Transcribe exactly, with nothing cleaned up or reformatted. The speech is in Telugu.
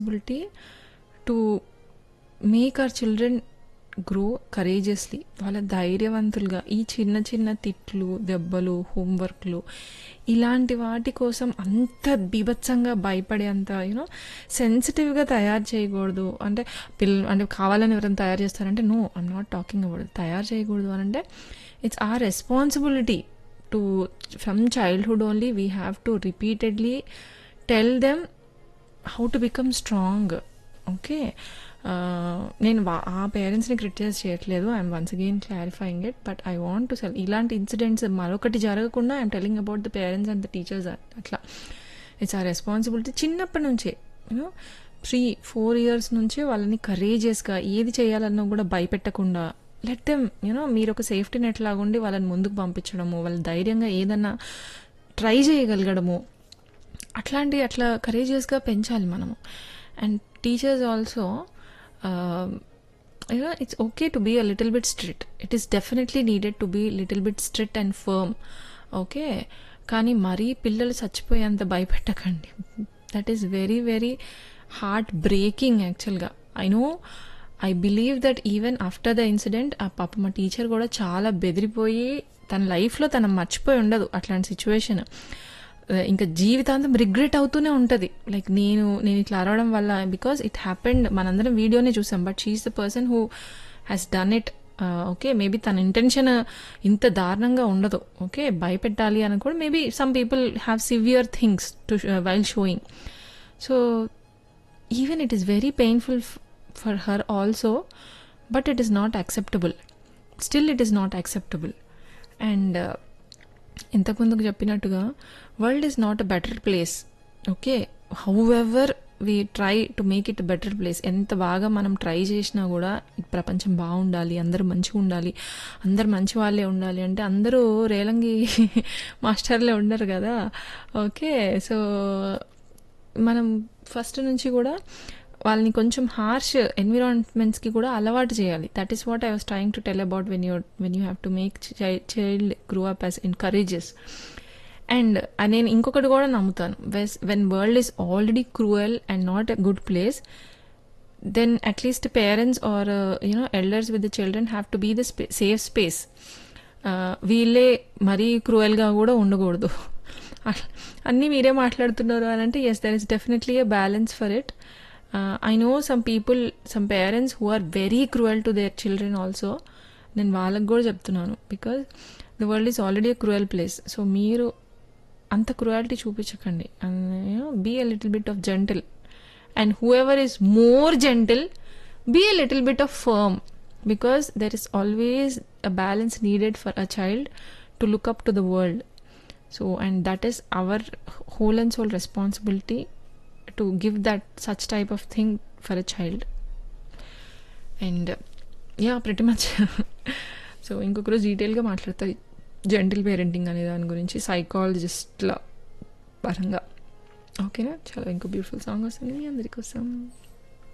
ability to make our children grow courageously. వాళ్ళ ధైర్యవంతులుగా ఈ చిన్న చిన్న తిట్లు, దెబ్బలు, హోంవర్క్లు ఇలాంటి వాటి కోసం అంత బీభత్సంగా భయపడే అంత యూనో సెన్సిటివ్గా తయారు చేయకూడదు. అంటే పిల్ల అంటే కావాలని ఎవరైనా తయారు చేస్తారంటే no, I'm not talking about తయారు చేయకూడదు అని అంటే it's are responsibility to from childhood only we have to repeatedly tell them how to become strong. Okay, నేను ఆ పేరెంట్స్ని క్రిటిసైజ్ చేయట్లేదు, I'm once again clarifying it, but I want to cell ఇలాంటి ఇన్సిడెంట్స్ మరొకటి జరగకుండా I'm telling about the parents and the teachers. అట్లా ఇట్స్ ఆ రెస్పాన్సిబిలిటీ చిన్నప్పటి నుంచే యూనో త్రీ ఫోర్ ఇయర్స్ నుంచే వాళ్ళని కరేజియస్గా ఏది చేయాలన్నా కూడా భయపెట్టకుండా లెట్ దెమ్ యూనో మీరు ఒక సేఫ్టీ నెట్ లాగుండి వాళ్ళని ముందుకు పంపించడము, వాళ్ళ ధైర్యంగా ఏదన్నా ట్రై చేయగలగడము, అట్లాంటి అట్లా కరేజియస్గా పెంచాలి మనము. And teachers also uh, you know it's okay to be a little bit strict. It is definitely needed to be little bit strict and firm. Okay, కానీ మరీ పిల్లలు చచ్చిపోయేంత భయపెట్టకండి. That is very very heart breaking యాక్చువల్గా. I know, I believe that even after the incident ఆ పాప మా టీచర్ కూడా చాలా బెదిరిపోయి తన లైఫ్లో తను మర్చిపోయి ఉండదు అట్లాంటి సిచ్యువేషన్. ఇంకా జీవితాంతం రిగ్రెట్ అవుతూనే ఉంటుంది, లైక్ నేను నేను ఇట్లా అరవడం వల్ల, బికాస్ ఇట్ హ్యాపెండ్. మనందరం వీడియోనే చూసాం, but she is the person who has done it. Okay, maybe తన ఇంటెన్షన్ ఇంత దారుణంగా ఉండదు. ఓకే, భయపెట్టాలి అని కూడా maybe some people have severe things to while sowing. So even it is very painful for her also, but it is not acceptable. Still it is not acceptable. And ఇంతకుముందుకు చెప్పినట్టుగా world is not a better place. Okay, how ever we try to make it better place, ఎంత బాగా మనం ట్రై చేసినా కూడా ప్రపంచం బాగుండాలి, అందరూ మంచిగా ఉండాలి, అందరు మంచి వాళ్ళే ఉండాలి అంటే అందరూ రేలంగి మాస్టర్లే ఉండరు కదా. ఓకే, సో మనం ఫస్ట్ నుంచి కూడా వాళ్ళని కొంచెం హార్ష్ ఎన్విరాన్మెంట్స్కి కూడా అలవాటు చేయాలి. That is what I was trying to tell about when you when you have to make child grow up as encourages. And నేను ఇంకొకటి కూడా నమ్ముతాను, వెస్ when world is already cruel and not a good place, then at least parents are you know elders with the children have to be the safe space. వీళ్ళే మరీ క్రూయల్గా కూడా ఉండకూడదు. అన్నీ మీరే మాట్లాడుతున్నారు అని అంటే yes, there is definitely a balance for it. Uh, I know some people, some parents who are very cruel to their children also. నేను వాళ్ళకి కూడా చెప్తున్నాను, because the world is already a cruel place. So మీరు అంత cruelty చూపించకండి. You know be a little bit of gentle, and who ever is more gentle be a little bit of firm, because there is always a balance needed for a child to look up to the world. So and that is our whole and soul responsibility to give that such type of thing for a child. And uh, yeah, pretty much. So ఇంకొక రోజు డీటెయిల్గా మాట్లాడతాయి జెంటిల్ పేరెంటింగ్ అనే దాని గురించి సైకాలజిస్ట్ల పరంగా. ఓకేనా, చాలా ఇంకో బ్యూటిఫుల్ సాంగ్ వస్తుంది మీ అందరి కోసం.